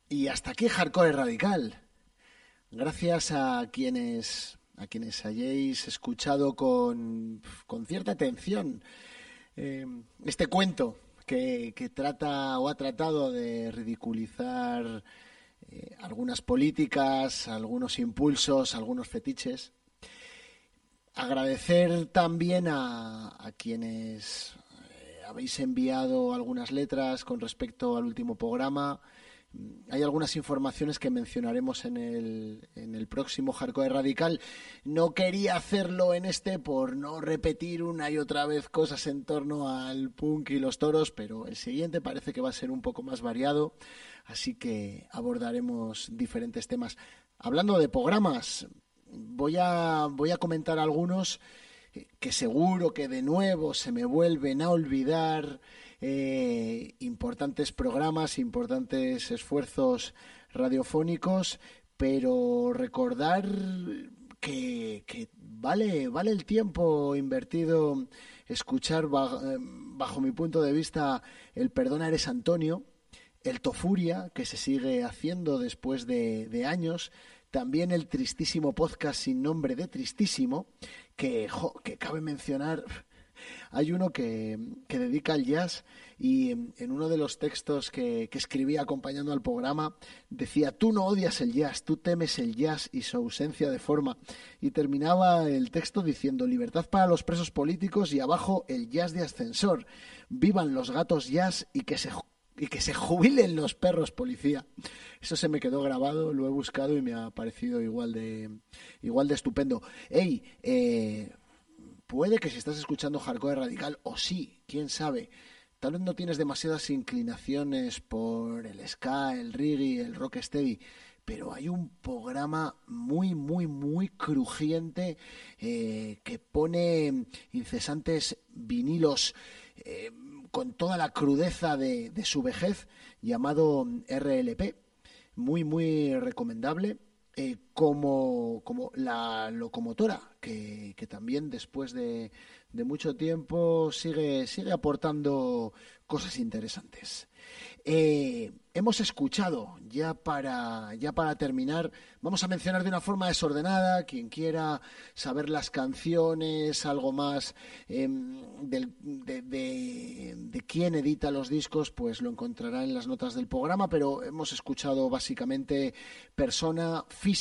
Y hasta aquí Hardcore Radical. Gracias a quienes hayáis escuchado con cierta atención este cuento que trata o ha tratado de ridiculizar algunas políticas, algunos impulsos, algunos fetiches. Agradecer también a quienes habéis enviado algunas letras con respecto al último programa. Hay algunas informaciones que mencionaremos en el próximo Hardcore Radical. No quería hacerlo en este por no repetir una y otra vez cosas en torno al punk y los toros, pero el siguiente parece que va a ser un poco más variado, así que abordaremos diferentes temas. Hablando de programas, voy a comentar algunos que seguro que de nuevo se me vuelven a olvidar. Importantes programas, importantes esfuerzos radiofónicos, pero recordar que vale el tiempo invertido escuchar bajo mi punto de vista el Perdona eres Antonio, el Tofuria, que se sigue haciendo después de años, también el tristísimo podcast sin nombre de Tristísimo, que cabe mencionar. Hay uno que dedica al jazz y en uno de los textos que escribía acompañando al programa decía: tú no odias el jazz, tú temes el jazz y su ausencia de forma. Y terminaba el texto diciendo: libertad para los presos políticos y abajo el jazz de ascensor. Vivan los gatos jazz y que se jubilen los perros policía. Eso se me quedó grabado, lo he buscado y me ha parecido igual de estupendo. Hey, puede que si estás escuchando Hardcore Radical, o sí, quién sabe, tal vez no tienes demasiadas inclinaciones por el ska, el reggae, el rocksteady, pero hay un programa muy, muy, muy crujiente que pone incesantes vinilos con toda la crudeza de su vejez, llamado RLP. Muy, muy recomendable. Como la locomotora, que también después de mucho tiempo sigue aportando cosas interesantes. Hemos escuchado, ya para terminar, vamos a mencionar de una forma desordenada, quien quiera saber las canciones, algo más de quién edita los discos, pues lo encontrará en las notas del programa, pero hemos escuchado básicamente Persona, Física